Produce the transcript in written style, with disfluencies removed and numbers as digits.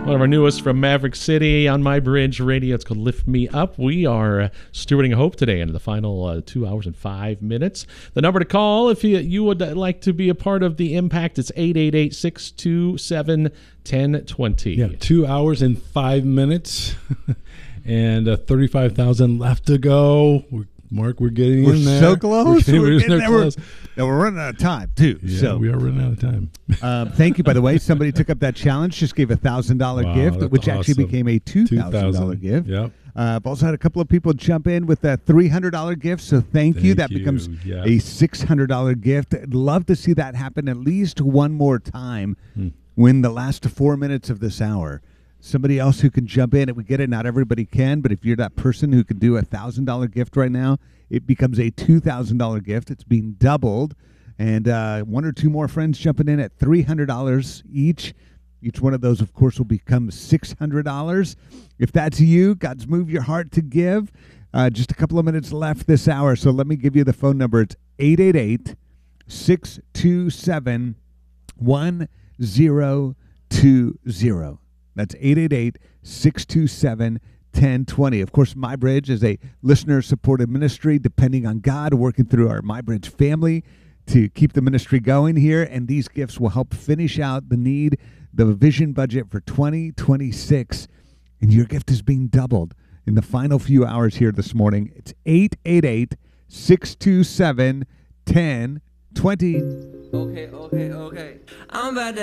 One of our newest from Maverick City on My Bridge Radio. It's called Lift Me Up. We are stewarding hope today into the final 2 hours and 5 minutes. The number to call if you would like to be a part of the impact, it's 888-627-1020. Yeah, 2 hours and 5 minutes and 35,000 left to go. Mark, we're getting in there. So close. We're getting there close. We're running out of time, too. Yeah, so we are running out of time. Thank you, by the way. Somebody took up that challenge, just gave a $1,000 gift, which actually became a $2,000 gift. Yep. I've also had a couple of people jump in with a $300 gift, so thank you. That becomes a $600 gift. I'd love to see that happen at least one more time when the last 4 minutes of this hour. Somebody else who can jump in. We get it. Not everybody can, but if you're that person who can do a $1,000 gift right now, it becomes a $2,000 gift. It's being doubled. And one or two more friends jumping in at $300 each. Each one of those, of course, will become $600. If that's you, God's moved your heart to give. Just a couple of minutes left this hour, so let me give you the phone number. It's 888-627-1020. That's 888-627-1020. Of course, MyBridge is a listener-supported ministry, depending on God, working through our MyBridge family to keep the ministry going here, and these gifts will help finish out the need, the vision budget for 2026, and your gift is being doubled in the final few hours here this morning. It's 888-627-1020. Okay. I'm about to